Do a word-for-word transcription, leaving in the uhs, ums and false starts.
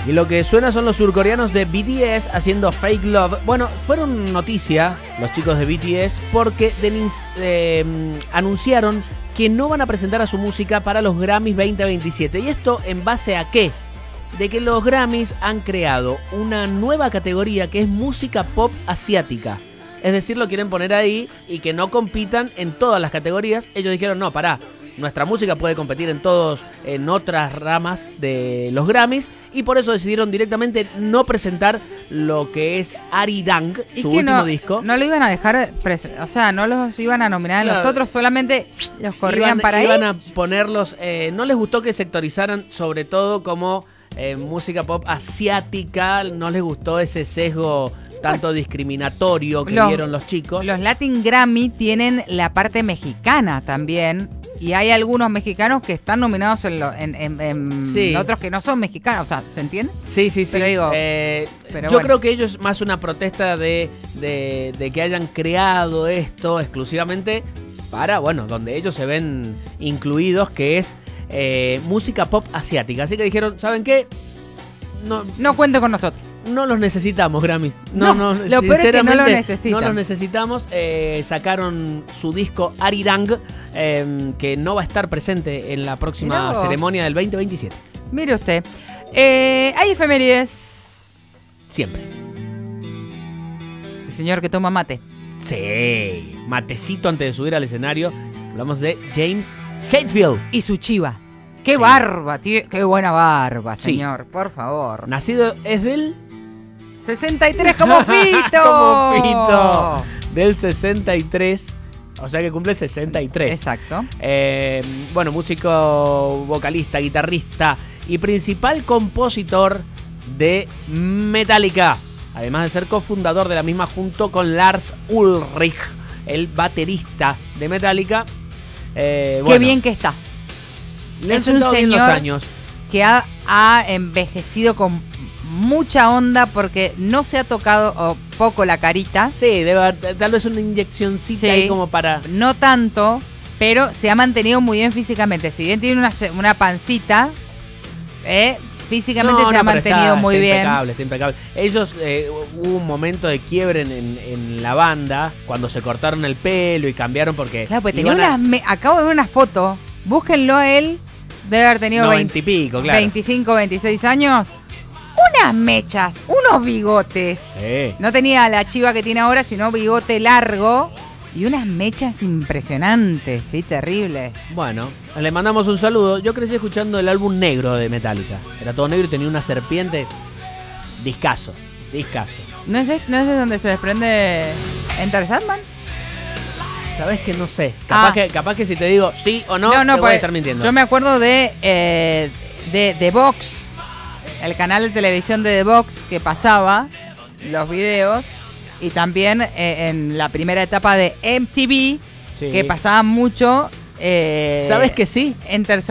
Y lo que suena son los surcoreanos de B T S haciendo Fake Love. Bueno, fueron noticia los chicos de B T S porque denis, eh, anunciaron que no van a presentar a su música para los Grammys veinte veintisiete. ¿Y esto en base a qué? De que los Grammys han creado una nueva categoría que es música pop asiática. Es decir, lo quieren poner ahí y que no compitan en todas las categorías. Ellos dijeron, no, pará, nuestra música puede competir en todos, en otras ramas de los Grammys. Y por eso decidieron directamente no presentar lo que es Arirang, su último no, disco. No lo iban a dejar, o sea, no los iban a nominar claro. a los otros, solamente los corrían iban, para iban ahí. Iban a ponerlos, eh, no les gustó que sectorizaran sobre todo como eh, música pop asiática, no les gustó ese sesgo tanto discriminatorio que los, dieron los chicos. Los Latin Grammy tienen la parte mexicana también. Y hay algunos mexicanos que están nominados en, lo, en, en, en sí. otros que no son mexicanos, o sea, ¿se entiende? Sí, sí, sí. Pero digo, eh, pero yo bueno. creo que ellos es más una protesta de, de, de que hayan creado esto exclusivamente para, bueno, donde ellos se ven incluidos, que es eh, música pop asiática. Así que dijeron, ¿saben qué? No, no cuente con nosotros. No los necesitamos, Grammys. No, no, no, lo peor es que no lo necesitan. No los necesitamos. Eh, sacaron su disco Arirang, eh, que no va a estar presente en la próxima ceremonia del veinte veintisiete. Mire usted. Eh, hay efemérides. Siempre. El señor que toma mate. Sí, matecito antes de subir al escenario. Hablamos de James Hetfield. Y su chiva. ¡Qué sí. barba, tío! ¡Qué buena barba, señor! Sí. Por favor. Nacido es del... sesenta y tres como Fito. Como Fito. Del sesenta y tres. O sea que cumple sesenta y tres. Exacto. Eh, bueno, músico, vocalista, guitarrista y principal compositor de Metallica. Además de ser cofundador de la misma junto con Lars Ulrich, el baterista de Metallica. Eh, Qué bueno, bien que está. Le es un señor los años. que ha, ha envejecido con mucha onda porque no se ha tocado oh, poco la carita. Sí, debe, tal vez una inyeccioncita sí, ahí como para... No tanto, pero se ha mantenido muy bien físicamente. Si bien tiene una, una pancita, eh, físicamente no, se no, ha mantenido está, muy está bien. Impecable, está impecable. Ellos, eh, hubo un momento de quiebre en, en, en la banda cuando se cortaron el pelo y cambiaron porque... Claro, pues tenía unas... A... Me, acabo de ver una foto, búsquenlo a él. Debe haber tenido veinte y pico, claro. veinticinco, veintiséis años. Unas mechas, unos bigotes. Sí. No tenía la chiva que tiene ahora, sino bigote largo. Y unas mechas impresionantes, sí, terribles. Bueno, le mandamos un saludo. Yo crecí escuchando el álbum negro de Metallica. Era todo negro y tenía una serpiente. Discazo, discazo. ¿No es, ¿No es de donde se desprende Enter Sandman? Sabes que no sé. Capaz, ah. que, capaz que si te digo sí o no, no, no te voy a estar mintiendo. Yo me acuerdo de, eh, de The Box, el canal de televisión de The Box que pasaba los videos. Y también eh, en la primera etapa de M T V, sí. que pasaba mucho. Eh, ¿Sabes que sí? Enter